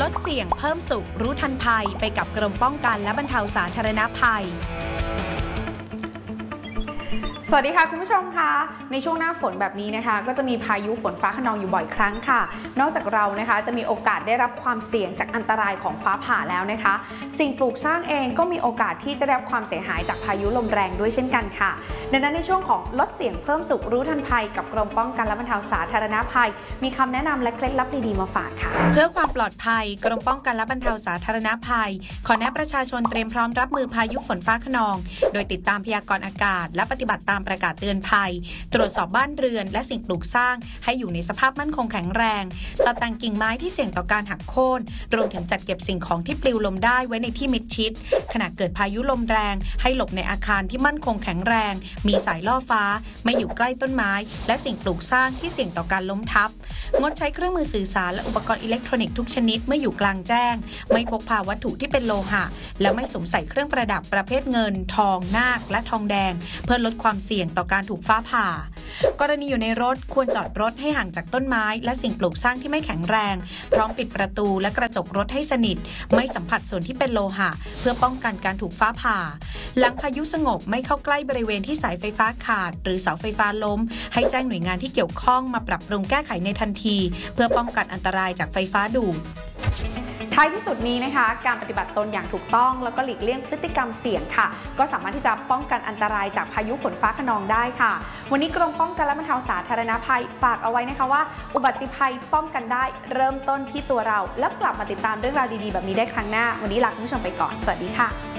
ดเสี่ยงเพิ่มสุขรู้ทันภัยไปกับกรมป้องกันและบรรเทาสาธารณภัยสวัสดีค่ะคุณผู้ชมคะในช่วงหน้าฝนแบบนี้นะคะก็จะมีพายุฝนฟ้าคะนองอยู่บ่อยครั้งค่ะนอกจากเรานะคะจะมีโอกาสได้รับความเสี่ยงจากอันตรายของฟ้าผ่าแล้วนะคะสิ่งปลูกสร้างเองก็มีโอกาสที่จะได้รับความเสียหายจากพายุลมแรงด้วยเช่นกันค่ะดังนั้นในช่วงของลดเสี่ยงเพิ่มสุขรู้ทันภัยกับกรมป้องกันและบรรเทาสาธารณภัยมีคำแนะนำและเคล็ดลับดีๆมาฝากค่ะเพื่อความปลอดภัยกรมป้องกันและบรรเทาสาธารณภัยขอแนะประชาชนเตรียมพร้อมรับมือพายุฝนฟ้าคะนองโดยติดตามพยากรณ์อากาศและปฏิบัติตามประกาศเตือนภัยตรวจสอบบ้านเรือนและสิ่งปลูกสร้างให้อยู่ในสภาพมั่นคงแข็งแรงตัดแต่งกิ่งไม้ที่เสี่ยงต่อการหักโค่นรวมถึงจัดเก็บสิ่งของที่ปลิวลมได้ไว้ในที่มิดชิดขณะเกิดพายุลมแรงให้หลบในอาคารที่มั่นคงแข็งแรงมีสายล่อฟ้าไม่อยู่ใกล้ต้นไม้และสิ่งปลูกสร้างที่เสี่ยงต่อการล้มทับงดใช้เครื่องมือสื่อสารและอุปกรณ์อิเล็กทรอนิกส์ทุกชนิดเมื่ออยู่กลางแจ้งไม่พกพาวัตถุที่เป็นโลหะและไม่สวมใส่เครื่องประดับประเภทเงินทองนาคและทองแดงเพื่อลดความเสี่ยงต่อการถูกฟ้าผ่ากรณีอยู่ในรถควรจอดรถให้ห่างจากต้นไม้และสิ่งปลูกสร้างที่ไม่แข็งแรงพร้อมปิดประตูและกระจกรถให้สนิทไม่สัมผัสส่วนที่เป็นโลหะเพื่อป้องกันการถูกฟ้าผ่าหลังพายุสงบไม่เข้าใกล้บริเวณที่สายไฟฟ้าขาดหรือเสาไฟฟ้าล้มให้แจ้งหน่วยงานที่เกี่ยวข้องมาปรับปรุงแก้ไขในทันทีเพื่อป้องกันอันตรายจากไฟฟ้าดูดท้ายที่สุดนี้นะคะการปฏิบัติตนอย่างถูกต้องแล้วก็หลีกเลี่ยงพฤติกรรมเสี่ยงค่ะก็สามารถที่จะป้องกันอันตรายจากพายุฝนฟ้าคะนองได้ค่ะวันนี้กรมป้องกันและบรรเทาสาธารณภัยฝากเอาไว้นะคะว่าอุบัติภัยป้องกันได้เริ่มต้นที่ตัวเราแล้วกลับมาติดตามเรื่องราวดีๆแบบนี้ได้ครั้งหน้าวันนี้ลาคุณผู้ชมไปก่อนสวัสดีค่ะ